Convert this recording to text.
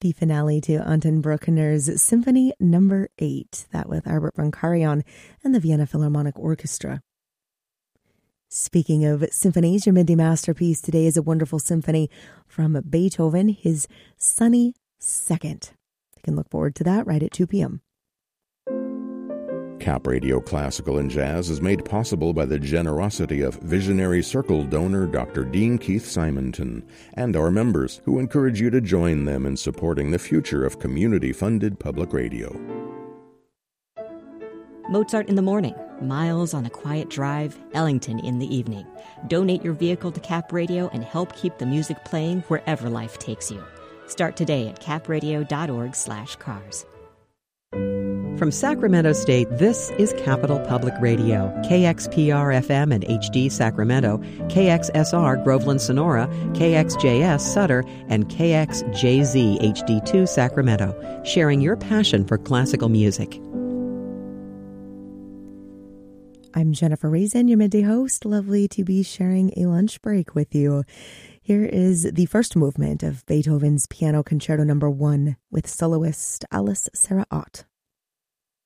The finale to Anton Bruckner's Symphony No. 8, that with Albert von Karajan and the Vienna Philharmonic Orchestra. Speaking of symphonies, your midday masterpiece today is a wonderful symphony from Beethoven, his Sunny Second. You can look forward to that right at 2 p.m. Cap Radio Classical and Jazz is made possible by the generosity of visionary Circle donor Dr. Dean Keith Simonton and our members, who encourage you to join them in supporting the future of community-funded public radio. Mozart in the morning, Miles on a quiet drive, Ellington in the evening. Donate your vehicle to Cap Radio and help keep the music playing wherever life takes you. Start today at capradio.org/cars. From Sacramento State, this is Capital Public Radio, KXPR-FM and HD Sacramento, KXSR Groveland Sonora, KXJS Sutter, and KXJZ HD2 Sacramento, sharing your passion for classical music. I'm Jennifer Raisin, your midday host. Lovely to be sharing a lunch break with you. Here is the first movement of Beethoven's Piano Concerto No. 1 with soloist Alice Sarah Ott.